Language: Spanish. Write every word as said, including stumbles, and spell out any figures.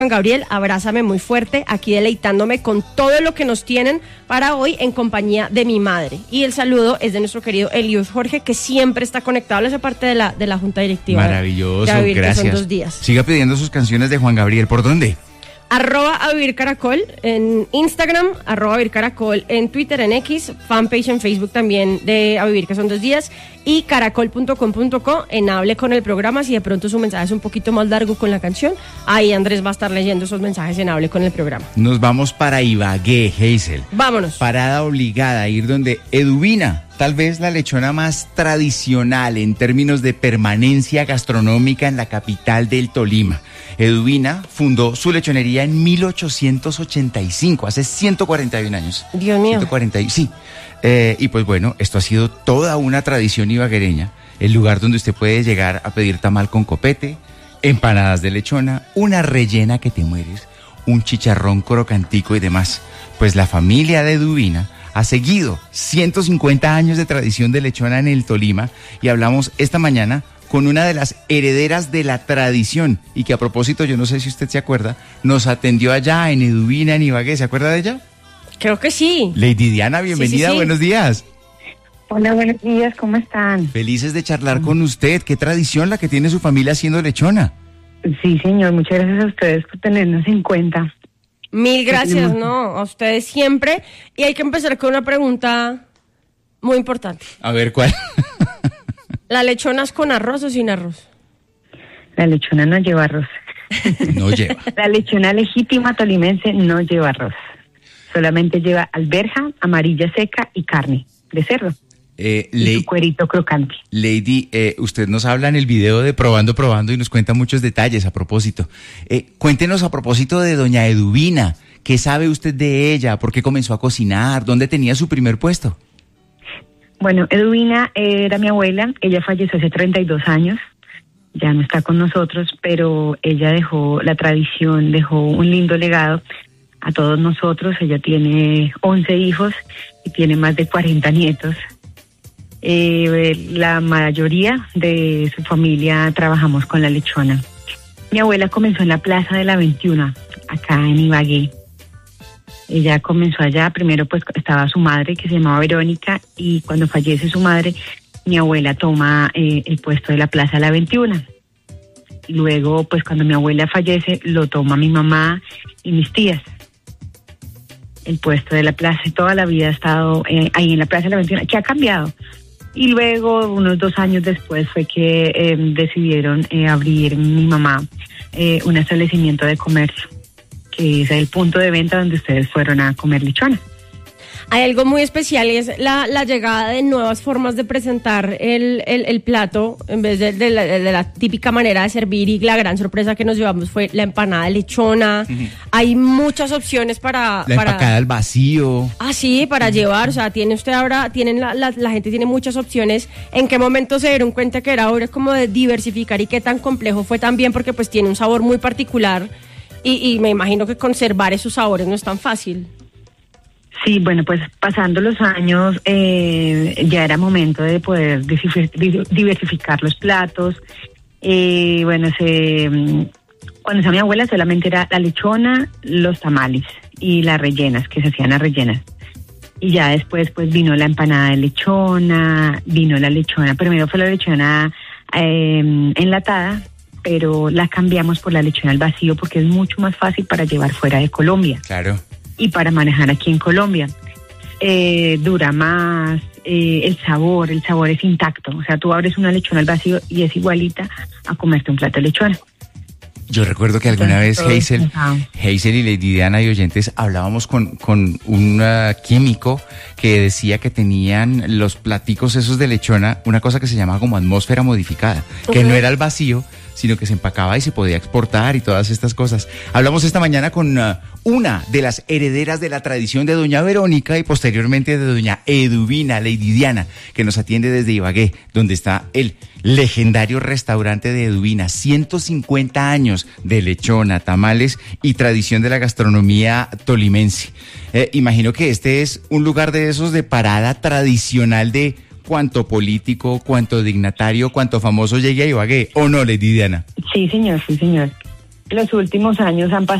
Juan Gabriel, abrázame muy fuerte, aquí deleitándome con todo lo que nos tienen para hoy en compañía de mi madre. Y el saludo es de nuestro querido Eliud Jorge, que siempre está conectado a esa parte de la, de la Junta Directiva. Maravilloso, de Avivir, gracias. Que son dos días. Siga pidiendo sus canciones de Juan Gabriel, ¿por dónde? Arroba Avivir Caracol en Instagram, arroba Avivir Caracol en Twitter, en X, fanpage en Facebook también de Avivir, que son dos días, y caracol punto com punto co en Hable con el programa. Si de pronto su mensaje es un poquito más largo con la canción, ahí Andrés va a estar leyendo esos mensajes en Hable con el programa. Nos vamos para Ibagué, Hazel. Vámonos. Parada obligada a ir donde Eduvina, tal vez la lechona más tradicional en términos de permanencia gastronómica en la capital del Tolima. Eduvina fundó su lechonería en mil ochocientos ochenta y cinco, hace ciento cuarenta y un años. Dios mío. ciento cuarenta, sí. Eh, y pues bueno, esto ha sido toda una tradición ibaguereña, el lugar donde usted puede llegar a pedir tamal con copete, empanadas de lechona, una rellena que te mueres, un chicharrón crocantico y demás. Pues la familia de Eduvina ha seguido ciento cincuenta años de tradición de lechona en el Tolima y hablamos esta mañana con una de las herederas de la tradición y que a propósito, yo no sé si usted se acuerda, nos atendió allá en Eduvina, en Ibagué. ¿Se acuerda de ella? Creo que sí. Lady Diana, bienvenida, sí, sí, sí. Buenos días. Hola, buenos días, ¿cómo están? Felices de charlar con usted. ¿Qué tradición la que tiene su familia haciendo lechona? Sí, señor, muchas gracias a ustedes por tenernos en cuenta. Mil gracias, no, a ustedes siempre. Y hay que empezar con una pregunta muy importante. A ver, ¿cuál? ¿La lechona es con arroz o sin arroz? La lechona no lleva arroz. No lleva. La lechona legítima tolimense no lleva arroz. Solamente lleva alberja, amarilla seca y carne de cerdo. Eh, y le- su cuerito crocante. Lady, eh, usted nos habla en el video de Probando, Probando y nos cuenta muchos detalles a propósito. Eh, cuéntenos a propósito de doña Eduvina. ¿Qué sabe usted de ella? ¿Por qué comenzó a cocinar? ¿Dónde tenía su primer puesto? Bueno, Eduvina era mi abuela. Ella falleció hace treinta y dos años. Ya no está con nosotros, pero ella dejó la tradición, dejó un lindo legado a todos nosotros. Ella tiene once hijos y tiene más de cuarenta nietos. Eh, la mayoría de su familia trabajamos con la lechona. Mi abuela comenzó en la Plaza de la veintiuno, acá en Ibagué. Ella comenzó allá, primero pues estaba su madre que se llamaba Verónica y cuando fallece su madre, mi abuela toma eh, el puesto de la Plaza de la veintiuno. Luego pues cuando mi abuela fallece lo toma mi mamá y mis tías. El puesto de la plaza, toda la vida ha estado eh, ahí en la Plaza de la veintiuno, que ha cambiado. Y luego, unos dos años después, fue que eh, decidieron eh, abrir mi mamá eh, un establecimiento de comercio, que es el punto de venta donde ustedes fueron a comer lechona. Hay algo muy especial y es la, la llegada de nuevas formas de presentar el, el, el plato en vez de, de, la, de la típica manera de servir, y la gran sorpresa que nos llevamos fue la empanada de lechona. Uh-huh. Hay muchas opciones para... La para... empacada al vacío. Ah, sí, para uh-huh. llevar, o sea, tiene usted ahora, tienen la, la, la gente tiene muchas opciones. ¿En qué momento se dieron cuenta que era hora como de diversificar y qué tan complejo fue también? Porque pues tiene un sabor muy particular y, y me imagino que conservar esos sabores no es tan fácil. Sí, bueno, pues pasando los años eh, ya era momento de poder diversificar los platos. Eh, bueno, se, cuando estaba mi abuela solamente era la lechona, los tamales y las rellenas, que se hacían las rellenas. Y ya después pues vino la empanada de lechona, vino la lechona, primero fue la lechona eh, enlatada, pero la cambiamos por la lechona al vacío porque es mucho más fácil para llevar fuera de Colombia. Claro. Y para manejar aquí en Colombia. Eh, dura más, eh, el sabor, el sabor es intacto. O sea, tú abres una lechona al vacío y es igualita a comerte un plato de lechona. Yo recuerdo que alguna vez Hazel, Hazel y Lady Diana y oyentes hablábamos con, con un uh, químico que decía que tenían los platicos esos de lechona, una cosa que se llamaba como atmósfera modificada, uh-huh. que no era al vacío, sino que se empacaba y se podía exportar y todas estas cosas. Hablamos esta mañana con uh, una de las herederas de la tradición de doña Verónica y posteriormente de doña Eduvina, Lady Diana, que nos atiende desde Ibagué, donde está el legendario restaurante de Eduvina. ciento cincuenta años de lechona, tamales y tradición de la gastronomía tolimense. Eh, imagino que este es un lugar de esos de parada tradicional de cuánto político, cuánto dignatario, cuánto famoso llegue a Ibagué, ¿o no, Lady Diana? Sí, señor, sí, señor. los últimos años han pasado